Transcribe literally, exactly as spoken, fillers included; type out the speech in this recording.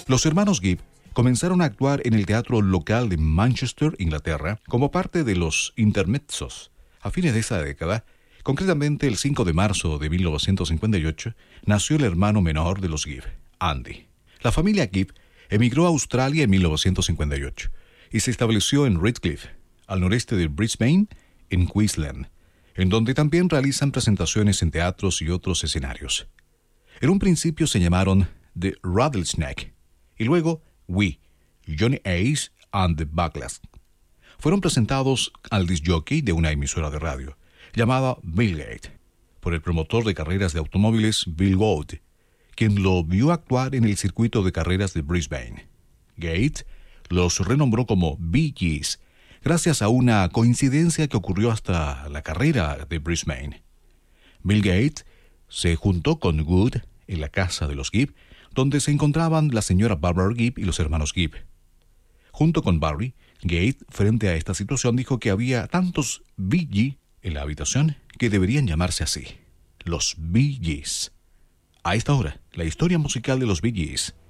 Los hermanos Gibb comenzaron a actuar en el teatro local de Manchester, Inglaterra, como parte de los intermezzos. A fines de esa década, concretamente el cinco de marzo de mil novecientos cincuenta y ocho, nació el hermano menor de los Gibb, Andy. La familia Gibb emigró a Australia en mil novecientos cincuenta y ocho y se estableció en Redcliffe, al noreste de Brisbane, en Queensland, en donde también realizan presentaciones en teatros y otros escenarios. En un principio se llamaron The Rattlesnake y luego We, Johnny Ace and the Butlers. Fueron presentados al disc jockey de una emisora de radio llamada Bill Gate por el promotor de carreras de automóviles Bill Gould, quien lo vio actuar en el circuito de carreras de Brisbane. Gate los renombró como Bee Gees gracias a una coincidencia que ocurrió hasta la carrera de Brisbane. Bill Gate se juntó con Gould en la casa de los Gibb, donde se encontraban la señora Barbara Gibb y los hermanos Gibb. Junto con Barry, Gate, frente a esta situación, dijo que había tantos Bee Gees en la habitación que deberían llamarse así, los Bee Gees. A esta hora, la historia musical de los Bee Gees.